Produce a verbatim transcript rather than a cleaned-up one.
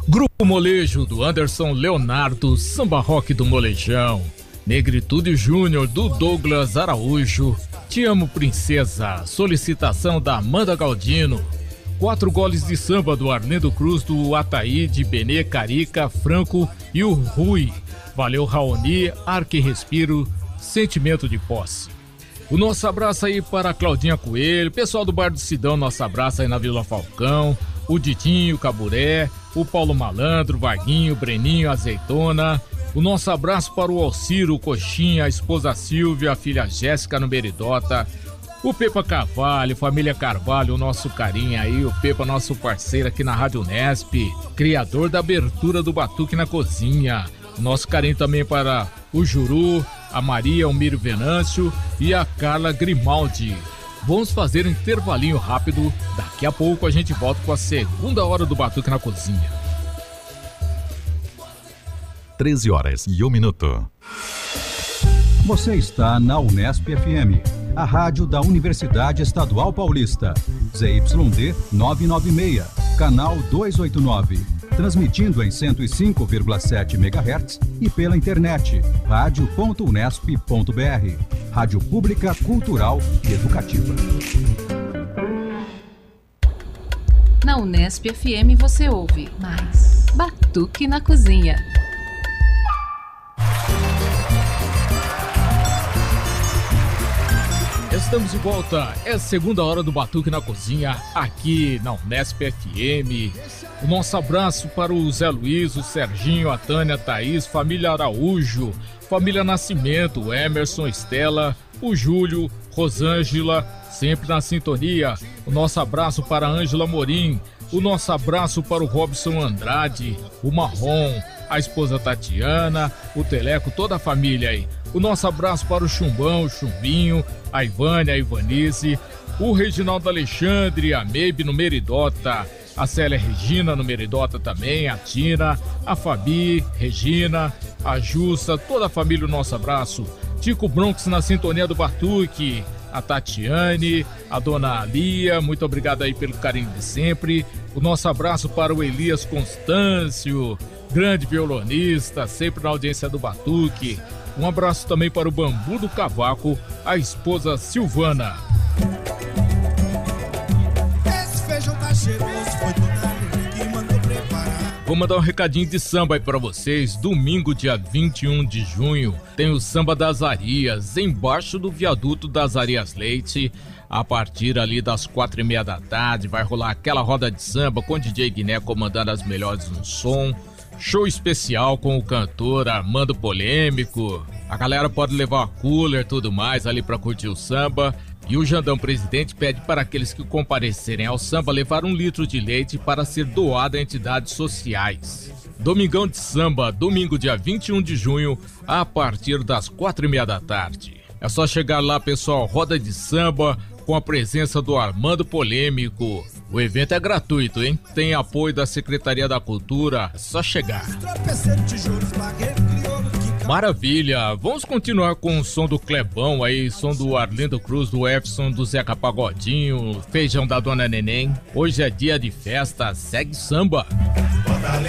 Grupo Molejo, do Anderson Leonardo, Samba Rock do Molejão. Negritude Júnior, do Douglas Araújo. Te Amo Princesa, solicitação da Amanda Galdino. Quatro goles de samba do Arlindo Cruz, do Ataíde, Benê, Carica, Franco e o Rui. Valeu, Raoni, Arque Respiro, Sentimento de Posse. O nosso abraço aí para a Claudinha Coelho, pessoal do Bar do Sidão, nosso abraço aí na Vila Falcão, o Ditinho, Caburé, o Paulo Malandro, Vaguinho, Breninho, Azeitona. O nosso abraço para o Alciro, o Coxinha, a esposa Silvia, a filha Jéssica no Meridota, o Pepa Carvalho, família Carvalho, o nosso carinho aí, o Pepa, nosso parceiro aqui na Rádio Nesp, criador da abertura do Batuque na Cozinha. Nosso carinho também para o Juru, a Maria, o Mírio Venâncio e a Carla Grimaldi. Vamos fazer um intervalinho rápido, daqui a pouco a gente volta com a segunda hora do Batuque na Cozinha. treze horas e um minuto. Você está na Unesp F M, a rádio da Universidade Estadual Paulista. Z Y D novecentos e noventa e seis, canal duzentos e oitenta e nove. Transmitindo em cento e cinco vírgula sete megahertz e pela internet, rádio ponto unesp ponto br. Rádio Pública, Cultural e Educativa. Na Unesp F M você ouve mais Batuque na Cozinha. Estamos de volta, é a segunda hora do Batuque na Cozinha, aqui na Unesp F M. O nosso abraço para o Zé Luiz, o Serginho, a Tânia, a Thaís, família Araújo, família Nascimento, o Emerson, Estela, o Júlio, Rosângela, sempre na sintonia. O nosso abraço para a Ângela Morim, o nosso abraço para o Robson Andrade, o Marrom, a esposa Tatiana, o Teleco, toda a família aí. O nosso abraço para o Chumbão, o Chumbinho, a Ivânia, a Ivanice, o Reginaldo Alexandre, a Meibe no Meridota, a Célia Regina no Meridota também, a Tina, a Fabi, Regina, a Jussa, toda a família, o nosso abraço. Tico Bronx na sintonia do Batuque, a Tatiane, a dona Lia, muito obrigado aí pelo carinho de sempre. O nosso abraço para o Elias Constâncio, grande violonista, sempre na audiência do Batuque. Um abraço também para o Bambu do Cavaco, a esposa Silvana. Esse feijão tá cheiroso, foi toda a que mandou preparar. Vou mandar um recadinho de samba aí pra vocês. Domingo, dia vinte e um de junho, tem o Samba das Arias, embaixo do viaduto das Arias Leite. A partir ali das quatro e meia da tarde, vai rolar aquela roda de samba com o D J Guiné comandando as melhores no som. Show especial com o cantor Armando Polêmico. A galera pode levar cooler e tudo mais ali pra curtir o samba. E o Jandão Presidente pede para aqueles que comparecerem ao samba levar um litro de leite para ser doado a entidades sociais. Domingão de Samba, domingo dia vinte e um de junho, a partir das quatro e meia da tarde. É só chegar lá, pessoal, roda de samba com a presença do Armando Polêmico. O evento é gratuito, hein? Tem apoio da Secretaria da Cultura, é só chegar. Maravilha, vamos continuar com o som do Clebão aí, som do Arlindo Cruz, do Efson, do Zeca Pagodinho, feijão da Dona Neném. Hoje é dia de festa, segue samba.